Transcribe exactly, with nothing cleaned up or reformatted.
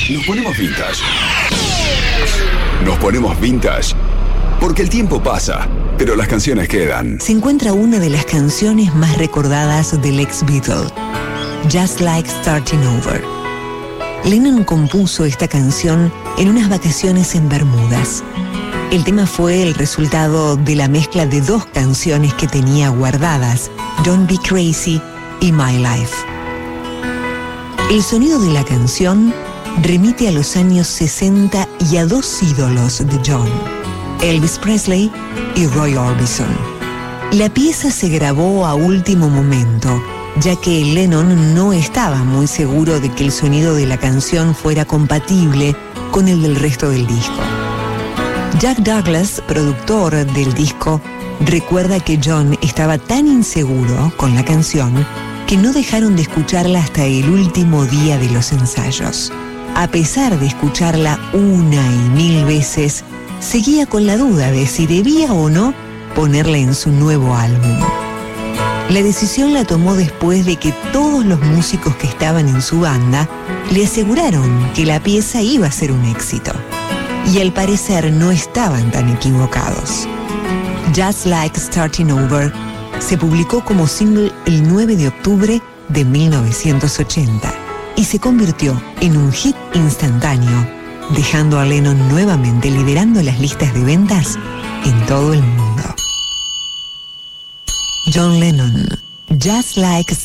Nos ponemos vintage. Nos ponemos vintage porque el tiempo pasa, pero las canciones quedan. Se encuentra una de las canciones más recordadas del ex Beatle, Just Like Starting Over. Lennon compuso esta canción en unas vacaciones en Bermudas. El tema fue el resultado de la mezcla de dos canciones que tenía guardadas, Don't Be Crazy y My Life. El sonido de la canción remite a los años sesenta y a dos ídolos de John, Elvis Presley y Roy Orbison. La pieza se grabó a último momento, ya que Lennon no estaba muy seguro de que el sonido de la canción fuera compatible con el del resto del disco. Jack Douglas, productor del disco, recuerda que John estaba tan inseguro con la canción que no dejaron de escucharla hasta el último día de los ensayos. A pesar de escucharla una y mil veces, seguía con la duda de si debía o no ponerla en su nuevo álbum. La decisión la tomó después de que todos los músicos que estaban en su banda le aseguraron que la pieza iba a ser un éxito. Y al parecer no estaban tan equivocados. Just Like Starting Over se publicó como single el nueve de octubre de mil novecientos ochenta y se convirtió en un hit instantáneo, dejando a Lennon nuevamente liderando las listas de ventas en todo el mundo. John Lennon, Just Like